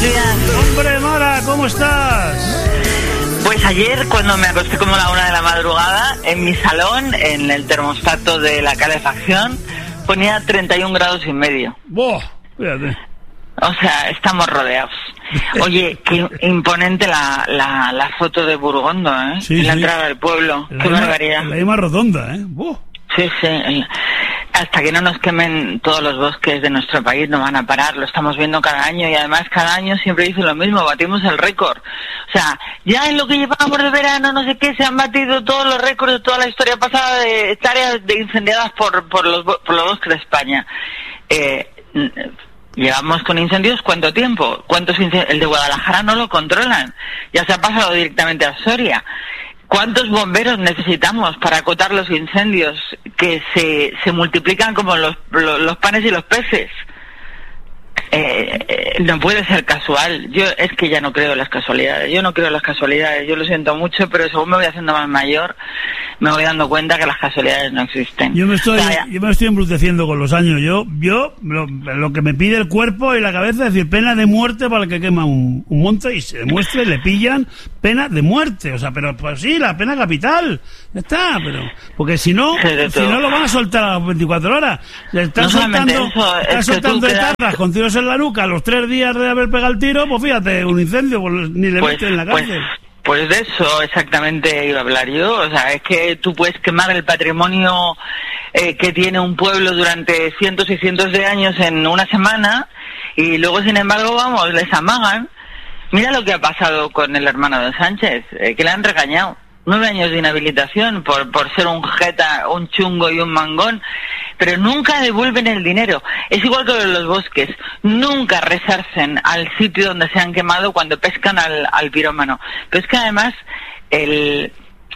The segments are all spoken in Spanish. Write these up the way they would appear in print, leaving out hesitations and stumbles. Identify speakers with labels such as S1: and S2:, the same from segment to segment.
S1: días.
S2: Hombre, Mara, ¿cómo estás?
S1: Pues ayer, cuando me acosté como a la 1 de la madrugada, en mi salón, en el termostato de la calefacción, ponía 31 grados y medio.
S2: ¡Buah! Fíjate.
S1: O sea, estamos rodeados. Oye, qué imponente la foto de Burgondo, ¿eh?
S2: Sí,
S1: en la
S2: sí.
S1: entrada del pueblo. Qué barbaridad.
S2: La misma rotonda, ¿eh? ¡Buah!
S1: Sí, sí. Hasta que no nos quemen todos los bosques de nuestro país no van a parar. Lo estamos viendo cada año y además cada año siempre dicen lo mismo, batimos el récord. O sea, ya en lo que llevamos de verano, no sé qué, se han batido todos los récords de toda la historia pasada de hectáreas incendiadas por los bosques de España. Llevamos con incendios ¿cuánto tiempo? ¿Cuántos incendios? El de Guadalajara no lo controlan. Ya se ha pasado directamente a Soria. ¿Cuántos bomberos necesitamos para acotar los incendios que se multiplican como los panes y los peces? No puede ser casual. Yo es que ya no creo en las casualidades. Yo no creo en las casualidades. Yo lo siento mucho, pero según me voy haciendo más mayor, me voy dando cuenta que las casualidades no existen.
S2: Yo me estoy embruteciendo con los años. Yo lo que me pide el cuerpo y la cabeza es decir, pena de muerte para el que quema un monte y se demuestre, le pillan pena de muerte. O sea, pero pues sí, la pena capital. Ya está, pero porque si no lo van a soltar a las 24 horas. Le están
S1: no
S2: soltando etarras con tiros en la nuca a los 3 días de haber pegado el tiro, pues fíjate, un incendio, pues ni le meten en la cárcel.
S1: Pues de eso exactamente iba a hablar yo. O sea, es que tú puedes quemar el patrimonio que tiene un pueblo durante cientos y cientos de años en una semana y luego, sin embargo, vamos, les amagan. Mira lo que ha pasado con el hermano de Sánchez, que le han regañado. 9 años de inhabilitación por ser un jeta, un chungo y un mangón, pero nunca devuelven el dinero. Es igual que los bosques, nunca resarcen al sitio donde se han quemado cuando pescan al pirómano. Pero es que además el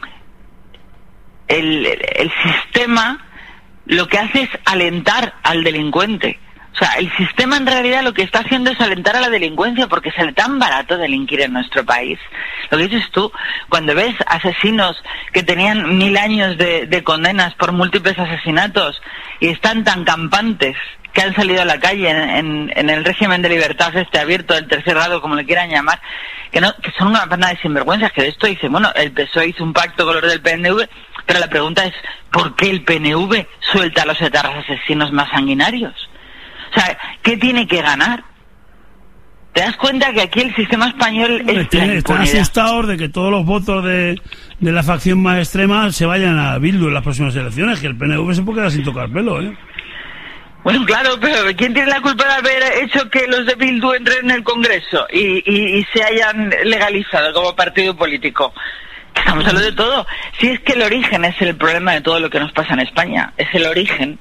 S1: sistema lo que hace es alentar al delincuente. O sea, el sistema en realidad lo que está haciendo es alentar a la delincuencia porque sale tan barato delinquir en nuestro país. Lo que dices tú, cuando ves asesinos que tenían 1000 años de condenas por múltiples asesinatos y están tan campantes que han salido a la calle en el régimen de libertad abierto del tercer grado, como le quieran llamar, que son una banda de sinvergüenzas, que de esto dicen, bueno, el PSOE hizo un pacto con los del PNV, pero la pregunta es, ¿por qué el PNV suelta a los etarras asesinos más sanguinarios? O sea, ¿qué tiene que ganar? ¿Te das cuenta que aquí el sistema español
S2: están asustados de que todos los votos de la facción más extrema se vayan a Bildu en las próximas elecciones, que el PNV se puede quedar sin tocar pelo, ¿eh?
S1: Bueno, claro, pero ¿quién tiene la culpa de haber hecho que los de Bildu entren en el Congreso y se hayan legalizado como partido político? Estamos hablando de todo. Si es que el origen es el problema de todo lo que nos pasa en España. Es el origen.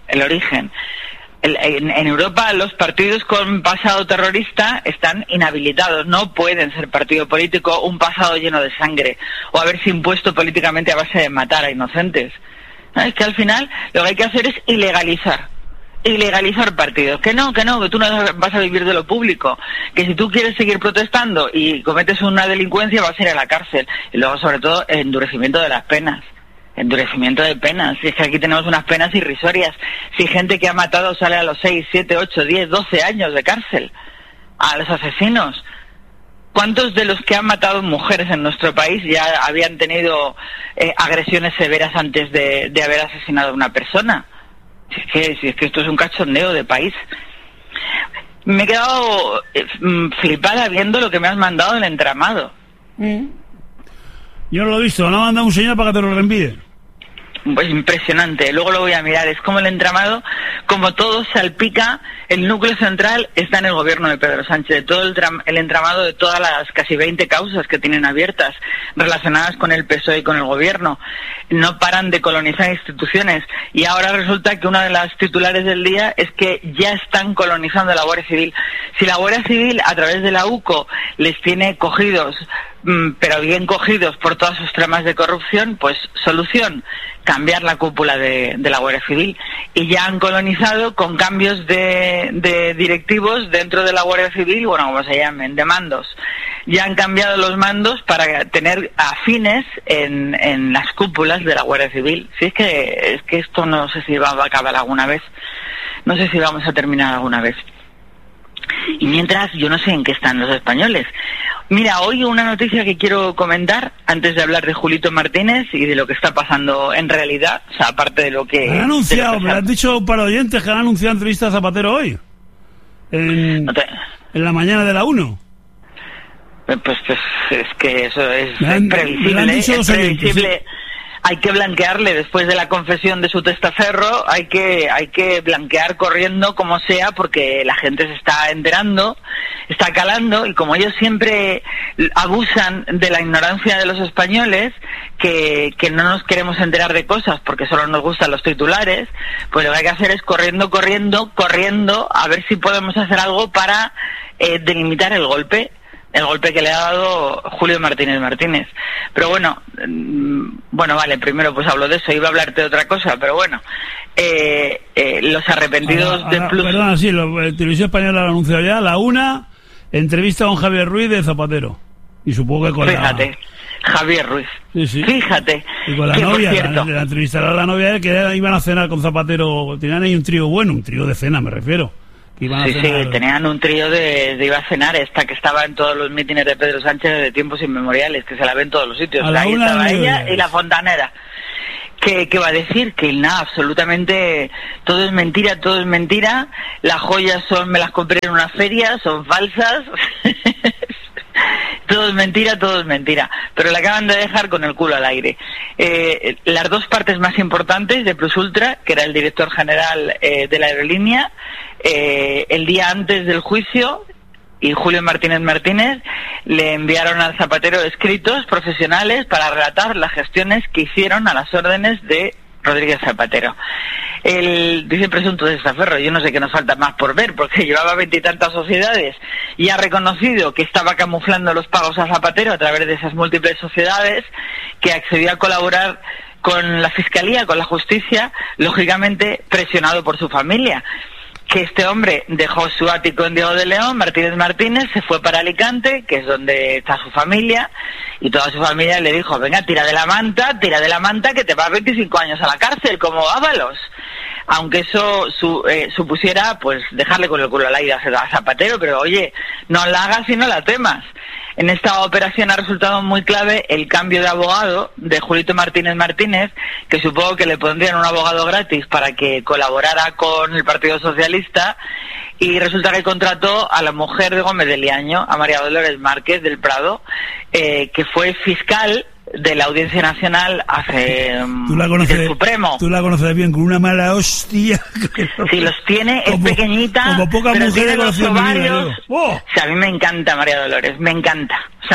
S1: En Europa los partidos con pasado terrorista están inhabilitados, no pueden ser partido político un pasado lleno de sangre o haberse impuesto políticamente a base de matar a inocentes. Es que al final lo que hay que hacer es ilegalizar partidos, que tú no vas a vivir de lo público, que si tú quieres seguir protestando y cometes una delincuencia vas a ir a la cárcel y luego sobre todo endurecimiento de las penas. Endurecimiento de penas. Si es que aquí tenemos unas penas irrisorias. Si gente que ha matado sale a los 6, 7, 8, 10, 12 años de cárcel a los asesinos. ¿Cuántos de los que han matado mujeres en nuestro país ya habían tenido agresiones severas antes de haber asesinado a una persona? Si es que esto es un cachondeo de país. Me he quedado flipada viendo lo que me has mandado en el entramado.
S2: Yo no lo he visto, no me ha mandado un señor para que te lo reenvíe.
S1: Pues impresionante, luego lo voy a mirar. Es como el entramado, como todo salpica, el núcleo central está en el gobierno de Pedro Sánchez, de todo el entramado de todas las casi 20 causas que tienen abiertas relacionadas con el PSOE y con el gobierno. No paran de colonizar instituciones y ahora resulta que una de las titulares del día es que ya están colonizando la Guardia Civil. Si la Guardia Civil a través de la UCO les tiene cogidos, pero bien cogidos por todas sus tramas de corrupción, pues solución, cambiar la cúpula de la Guardia Civil. Y ya han colonizado con cambios de directivos dentro de la Guardia Civil, bueno, como se llamen, de mandos. Ya han cambiado los mandos para tener afines en las cúpulas de la Guardia Civil. Si es que esto no sé si va a acabar alguna vez, no sé si vamos a terminar alguna vez. Y mientras, yo no sé en qué están los españoles. Mira, hoy una noticia que quiero comentar antes de hablar de Julito Martínez y de lo que está pasando en realidad, o sea, aparte de lo que...
S2: Han anunciado, me han dicho para oyentes que han anunciado entrevista a Zapatero hoy, en la mañana de la 1.
S1: Pues es que eso es previsible, es previsible. Hay que blanquearle después de la confesión de su testaferro, hay que blanquear corriendo como sea, porque la gente se está enterando, está calando, y como ellos siempre abusan de la ignorancia de los españoles, que no nos queremos enterar de cosas porque solo nos gustan los titulares, pues lo que hay que hacer es corriendo, a ver si podemos hacer algo para delimitar el golpe que le ha dado Julio Martínez. Pero bueno, vale, primero pues hablo de eso, iba a hablarte de otra cosa, pero bueno, los arrepentidos de Plus...
S2: Perdona, sí, la Televisión Española lo ha anunciado ya, la 1, entrevista con Javier Ruiz de Zapatero, y supongo que con
S1: Fíjate, Javier Ruiz, sí. Fíjate.
S2: Y con la novia, la entrevistará a la novia, que iban a cenar con Zapatero, tenían ahí un trío bueno, un trío de cena me refiero.
S1: Sí, tenían un trío de iba a cenar, esta que estaba en todos los mítines de Pedro Sánchez de tiempos inmemoriales, que se la ve en todos los sitios. Ahí estaba ella y la fontanera. ¿Qué va a decir? Que nada, absolutamente todo es mentira, las joyas me las compré en una feria, son falsas. Todo es mentira, pero la acaban de dejar con el culo al aire. Las dos partes más importantes de Plus Ultra, que era el director general de la aerolínea, el día antes del juicio, y Julio Martínez le enviaron al Zapatero escritos profesionales para relatar las gestiones que hicieron a las órdenes de Rodríguez Zapatero. El dice presunto testaferro, yo no sé qué nos falta más por ver, porque llevaba 20 y tantas sociedades y ha reconocido que estaba camuflando los pagos a Zapatero a través de esas múltiples sociedades, que accedió a colaborar con la Fiscalía, con la Justicia, lógicamente presionado por su familia. Que este hombre dejó su ático en Diego de León, Martínez, se fue para Alicante, que es donde está su familia, y toda su familia le dijo, venga, tira de la manta, que te vas 25 años a la cárcel, como Ábalos. Aunque eso supusiera, pues, dejarle con el culo al aire a Zapatero, pero oye, no la hagas y no la temas. En esta operación ha resultado muy clave el cambio de abogado de Julito Martínez, que supongo que le pondrían un abogado gratis para que colaborara con el Partido Socialista, y resulta que contrató a la mujer de Gómez de Liaño, a María Dolores Márquez del Prado, que fue fiscal de la Audiencia Nacional hace el Supremo.
S2: Tú la conoces bien, con una mala hostia.
S1: Sí, los tiene, es pequeñita,
S2: como pocas
S1: pero
S2: mujeres
S1: tiene los ovarios.
S2: ¡Oh!
S1: O sea, a mí me encanta María Dolores, me encanta.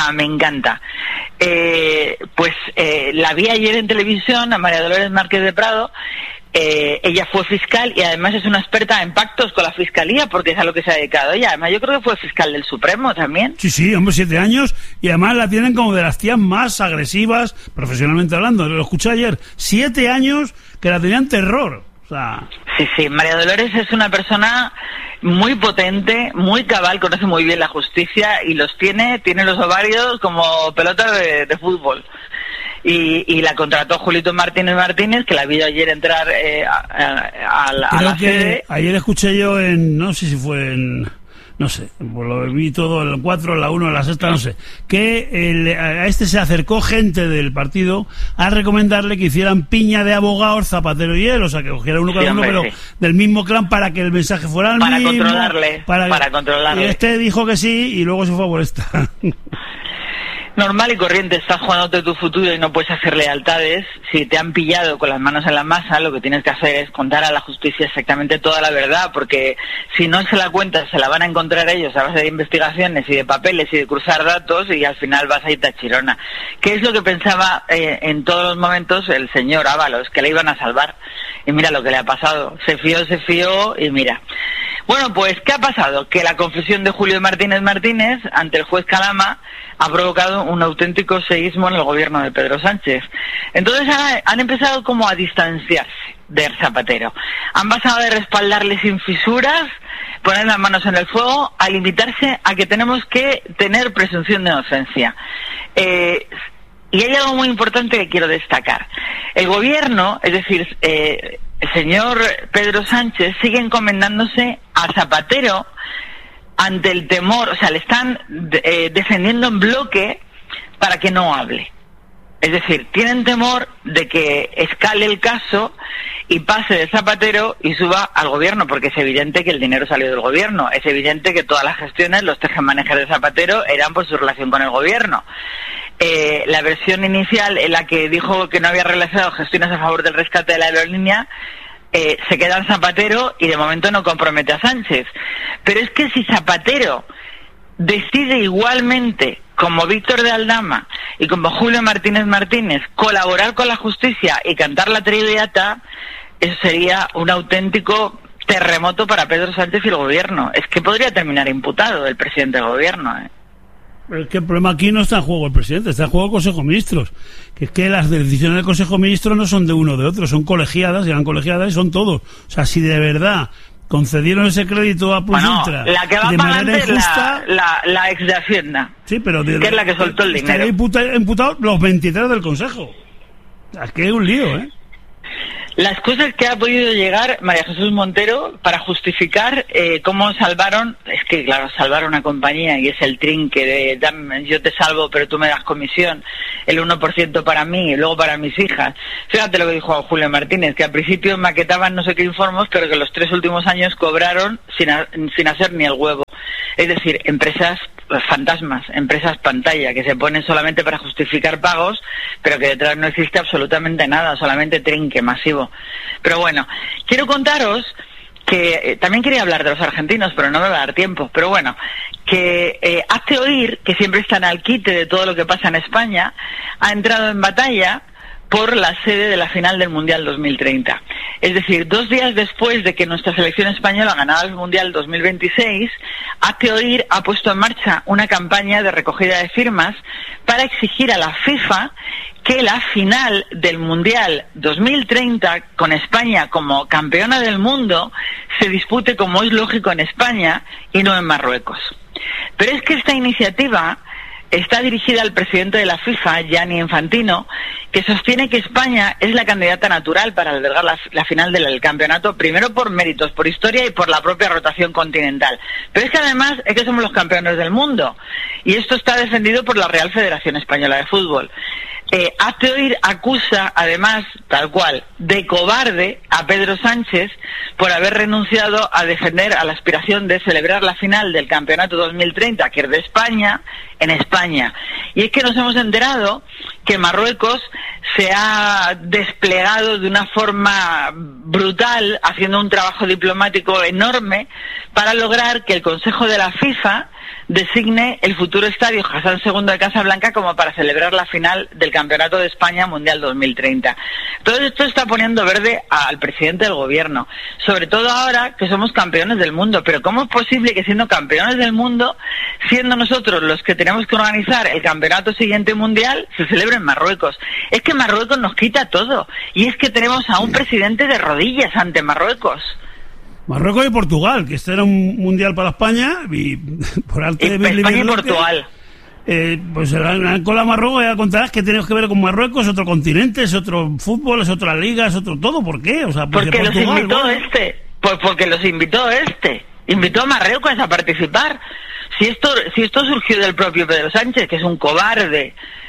S1: La vi ayer en televisión, a María Dolores Márquez de Prado. Ella fue fiscal y además es una experta en pactos con la Fiscalía, porque es a lo que se ha dedicado ella. Además, yo creo que fue fiscal del Supremo también.
S2: Sí, hombre, 7 años, y además la tienen como de las tías más agresivas, profesionalmente hablando. Lo escuché ayer, 7 años que la tenían terror. O sea...
S1: Sí, María Dolores es una persona muy potente, muy cabal, conoce muy bien la justicia y tiene los ovarios como pelotas de fútbol. Y la contrató Julito Martínez, que la vi ayer entrar a la sede.
S2: Ayer escuché yo no sé si fue en... No sé, pues lo vi todo en el 4, en la 1, en la 6, no sé. Que a se acercó gente del partido a recomendarle que hicieran piña de abogados, Zapatero y él, o sea, que cogiera uno cada uno, pero del mismo clan, para que el mensaje fuera el mismo. Para controlarle. Y dijo que sí, y luego se fue por esta.
S1: Normal y corriente, estás jugándote tu futuro y no puedes hacer lealtades. Si te han pillado con las manos en la masa, lo que tienes que hacer es contar a la justicia exactamente toda la verdad, porque si no se la cuentas, se la van a encontrar ellos a base de investigaciones y de papeles y de cruzar datos, y al final vas a ir tachirona. ¿Qué es lo que pensaba en todos los momentos el señor Ábalos? Que le iban a salvar. Y mira lo que le ha pasado. Se fió y mira. Bueno, pues, ¿qué ha pasado? Que la confesión de Julio Martínez ante el juez Calama ha provocado un auténtico seísmo en el gobierno de Pedro Sánchez. Entonces han empezado como a distanciarse de Zapatero. Han pasado de respaldarle sin fisuras, poner las manos en el fuego, a limitarse a que tenemos que tener presunción de inocencia. Y hay algo muy importante que quiero destacar. El gobierno, es decir, el señor Pedro Sánchez, sigue encomendándose a Zapatero ante el temor, o sea, le están defendiendo en bloque para que no hable. Es decir, tienen temor de que escale el caso y pase de Zapatero y suba al gobierno, porque es evidente que el dinero salió del gobierno, es evidente que todas las gestiones, los tejemanejes de Zapatero eran por su relación con el gobierno. La versión inicial en la que dijo que no había realizado gestiones a favor del rescate de la aerolínea se queda en Zapatero y de momento no compromete a Sánchez. Pero es que si Zapatero decide igualmente, como Víctor de Aldama y como Julio Martínez Martínez, colaborar con la justicia y cantar la Traviata, eso sería un auténtico terremoto para Pedro Sánchez y el gobierno. Es que podría terminar imputado el presidente del gobierno,
S2: Pero es que el problema aquí no está en juego el presidente, está en juego el Consejo de Ministros. Que es que las decisiones del Consejo de Ministros no son de uno o de otro, son colegiadas, llegan colegiadas y son todos. O sea, si de verdad concedieron ese crédito a Puigdemont
S1: la que va
S2: de
S1: para
S2: manera injusta,
S1: la ex de Hacienda,
S2: sí, pero que
S1: es la que soltó el dinero.
S2: Estaría imputado los 23 del Consejo. Es que es un lío, ¿eh?
S1: Las cosas que ha podido llegar María Jesús Montero para justificar cómo salvaron, es que claro, salvar una compañía y es el trinque de yo te salvo pero tú me das comisión, el 1% para mí y luego para mis hijas. Fíjate lo que dijo Julio Martínez, que al principio maquetaban no sé qué informes, pero que los 3 últimos años cobraron sin hacer ni el huevo. Es decir, empresas fantasmas, empresas pantalla, que se ponen solamente para justificar pagos, pero que detrás no existe absolutamente nada, solamente trinque masivo. Pero bueno, quiero contaros que también quería hablar de los argentinos, pero no me va a dar tiempo. Pero bueno, que Hazte Oír, que siempre están al quite de todo lo que pasa en España, ha entrado en batalla por la sede de la final del Mundial 2030. Es decir, 2 días después de que nuestra selección española ganara el Mundial 2026, Hazte Oír ha puesto en marcha una campaña de recogida de firmas para exigir a la FIFA que la final del Mundial 2030, con España como campeona del mundo, se dispute como es lógico en España y no en Marruecos. Pero es que esta iniciativa está dirigida al presidente de la FIFA, Gianni Infantino, que sostiene que España es la candidata natural para albergar la final del campeonato, primero por méritos, por historia y por la propia rotación continental. Pero es que además es que somos los campeones del mundo. Y esto está defendido por la Real Federación Española de Fútbol. Hazte Oír acusa, además, tal cual, de cobarde a Pedro Sánchez por haber renunciado a defender a la aspiración de celebrar la final del campeonato 2030, que es de España, en España. Y es que nos hemos enterado que Marruecos se ha desplegado de una forma brutal, haciendo un trabajo diplomático enorme para lograr que el Consejo de la FIFA designe el futuro estadio Hassan II de Casablanca como para celebrar la final del Campeonato de España Mundial 2030. Todo esto está poniendo verde al presidente del gobierno, sobre todo ahora que somos campeones del mundo. Pero ¿cómo es posible que siendo campeones del mundo, siendo nosotros los que tenemos que organizar el campeonato siguiente mundial, se celebre en Marruecos? Es que Marruecos nos quita todo, y es que tenemos a un presidente de rodillas ante Marruecos.
S2: Marruecos y Portugal, que este era un mundial para España y por arte de
S1: España y Portugal.
S2: Pues con la Marruecos ya contarás que tenemos que ver con Marruecos, es otro continente, es otro fútbol, es otra liga, es otro todo. ¿Por qué? O sea,
S1: porque
S2: Portugal,
S1: los invitó pues porque los invitó invitó a Marruecos a participar. Si esto surgió del propio Pedro Sánchez, que es un cobarde.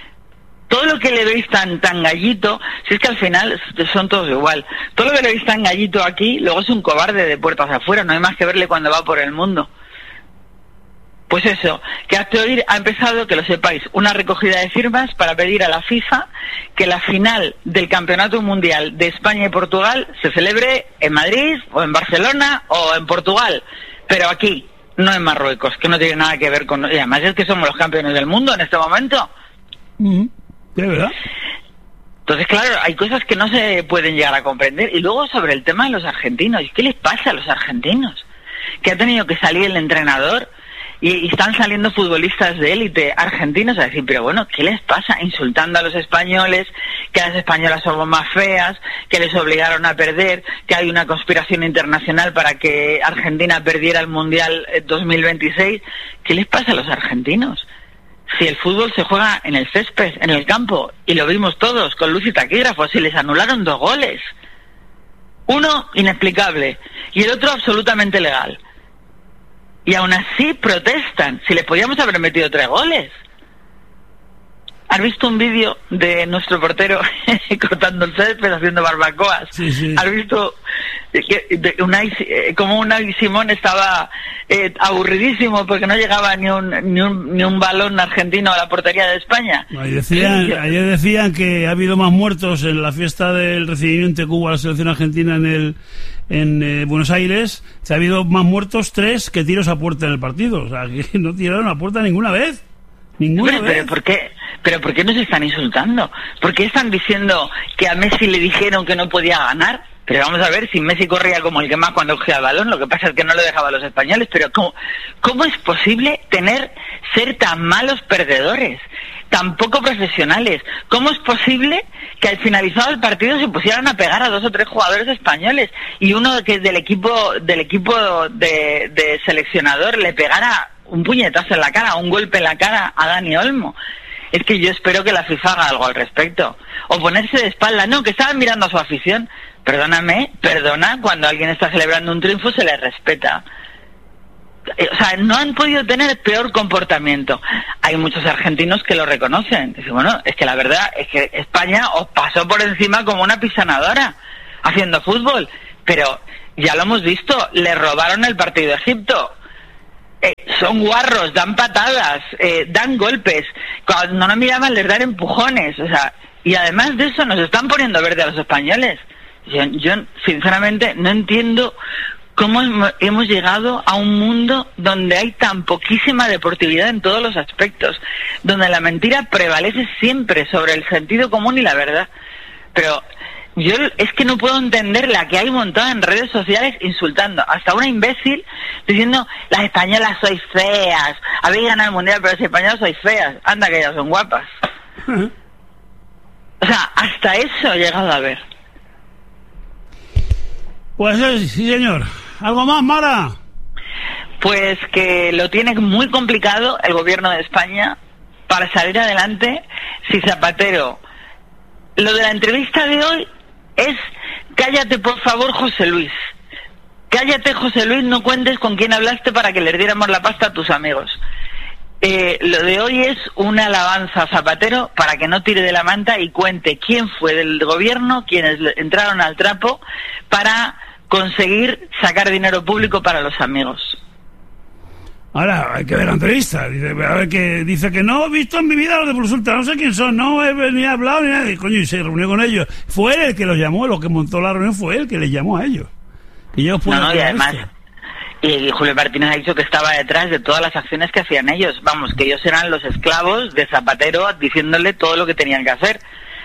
S1: Todo lo que le veis tan gallito, si es que al final son todos igual, todo lo que le veis tan gallito aquí, luego es un cobarde de puertas afuera, no hay más que verle cuando va por el mundo. Pues eso, que Hazte Oír ha empezado, que lo sepáis, una recogida de firmas para pedir a la FIFA que la final del Campeonato Mundial de España y Portugal se celebre en Madrid, o en Barcelona, o en Portugal, pero aquí, no en Marruecos, que no tiene nada que ver con... Y además es que somos los campeones del mundo en este momento.
S2: ¿De verdad?
S1: Entonces, claro, hay cosas que no se pueden llegar a comprender. Y luego sobre el tema de los argentinos. ¿Qué les pasa a los argentinos? Que ha tenido que salir el entrenador y están saliendo futbolistas de élite argentinos a decir, pero bueno, ¿qué les pasa? Insultando a los españoles, que las españolas somos más feas, que les obligaron a perder, que hay una conspiración internacional para que Argentina perdiera el Mundial 2026. ¿Qué les pasa a los argentinos? Si el fútbol se juega en el césped, en el campo, y lo vimos todos, con luz y taquígrafos, y les anularon 2 goles. Uno inexplicable, y el otro absolutamente legal. Y aún así protestan. Si les podíamos haber metido 3 goles. ¿Has visto un vídeo de nuestro portero cortando el césped, haciendo barbacoas?
S2: Sí, sí.
S1: ¿Has visto como Unai Simón estaba aburridísimo porque no llegaba ni un balón argentino a la portería de España?
S2: Ayer decían que ha habido más muertos en la fiesta del recibimiento de Cuba a la selección argentina en Buenos Aires. Ha habido más muertos 3 que tiros a puerta en el partido. O sea, que no tiraron a puerta ninguna vez.
S1: Pero ¿por qué nos están insultando? ¿Por qué están diciendo que a Messi le dijeron que no podía ganar? Pero vamos a ver, si Messi corría como el que más cuando cogía el balón, lo que pasa es que no lo dejaba a los españoles. Pero ¿cómo es posible ser tan malos perdedores, tan poco profesionales? ¿Cómo es posible que al finalizado el partido se pusieran a pegar a 2 o 3 jugadores españoles y uno que es del equipo de seleccionador le pegara un puñetazo en la cara, un golpe en la cara a Dani Olmo? Es que yo espero que la FIFA haga algo al respecto. O ponerse de espalda. No, que estaban mirando a su afición. Perdona, cuando alguien está celebrando un triunfo se le respeta. O sea, no han podido tener peor comportamiento. Hay muchos argentinos que lo reconocen. Dicen, bueno, es que la verdad es que España os pasó por encima como una pisanadora haciendo fútbol. Pero ya lo hemos visto, le robaron el partido a Egipto. Son guarros, dan patadas, dan golpes. Cuando no miraban les dan empujones. O sea, y además de eso nos están poniendo verde a los españoles. Yo sinceramente no entiendo cómo hemos llegado a un mundo donde hay tan poquísima deportividad en todos los aspectos, donde la mentira prevalece siempre sobre el sentido común y la verdad. Pero yo es que no puedo entender la que hay montada en redes sociales insultando. Hasta una imbécil diciendo, las españolas sois feas, habéis ganado el mundial, pero las españolas sois feas. Anda que ellas son guapas. O sea, hasta eso he llegado a ver.
S2: Pues sí, señor. ¿Algo más, Mara?
S1: Pues que lo tiene muy complicado el gobierno de España para salir adelante si Zapatero... Lo de la entrevista de hoy es, cállate por favor, José Luis. Cállate, José Luis, no cuentes con quién hablaste para que les diéramos la pasta a tus amigos. Lo de hoy es una alabanza a Zapatero para que no tire de la manta y cuente quién fue del gobierno quienes entraron al trapo para conseguir sacar dinero público para los amigos.
S2: Ahora hay que ver la entrevista. A ver, que dice que no he visto en mi vida los de Plusultra, no sé quién son, no he ni hablado ni nada. Coño, y se reunió con ellos. Fue él el que los llamó, lo que montó la reunión fue él que les llamó a ellos. Y ellos pueden
S1: y además, y Julio Martínez ha dicho que estaba detrás de todas las acciones que hacían ellos. Vamos, que ellos eran los esclavos de Zapatero diciéndole todo lo que tenían que hacer.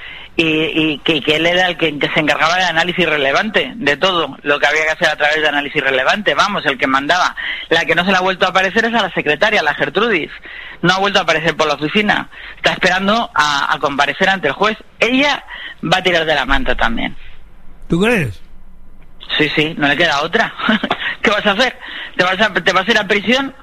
S1: Y que él era el que se encargaba de análisis relevante, de todo lo que había que hacer a través de análisis relevante, vamos, el que mandaba. La que no se le ha vuelto a aparecer es a la secretaria, la Gertrudis. No ha vuelto a aparecer por la oficina. Está esperando a comparecer ante el juez. Ella va a tirar de la manta también.
S2: ¿Tú crees?
S1: Sí, no le queda otra. ¿Qué vas a hacer? ¿Te vas a ir a prisión?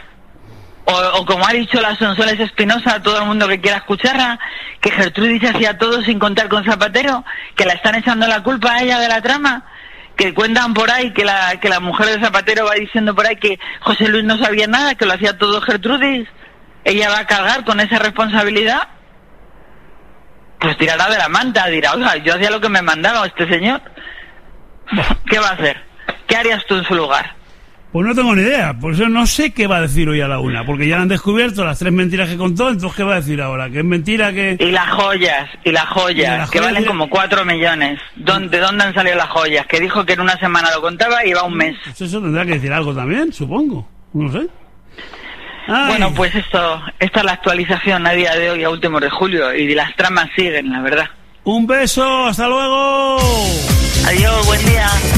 S1: O como ha dicho la Sonsoles Espinosa a todo el mundo que quiera escucharla, que Gertrudis hacía todo sin contar con Zapatero, que la están echando la culpa a ella de la trama, que cuentan por ahí que la mujer de Zapatero va diciendo por ahí que José Luis no sabía nada, que lo hacía todo Gertrudis. Ella va a cargar con esa responsabilidad. Pues tirará de la manta, dirá, oiga, yo hacía lo que me mandaba este señor. ¿Qué va a hacer? ¿Qué harías tú en su lugar?
S2: Pues no tengo ni idea, por eso no sé qué va a decir hoy a la 1, porque ya han descubierto las 3 mentiras que contó, entonces ¿qué va a decir ahora? ¿Que es mentira que...?
S1: Y las joyas, que valen como 4 millones. ¿De dónde han salido las joyas? Que dijo que en una semana lo contaba y iba un mes.
S2: Pues eso tendrá que decir algo también, supongo, no sé. Ay.
S1: Bueno, pues esta es la actualización a día de hoy, a últimos de julio, y las tramas siguen, la verdad.
S2: Un beso, hasta luego.
S1: Adiós, buen día.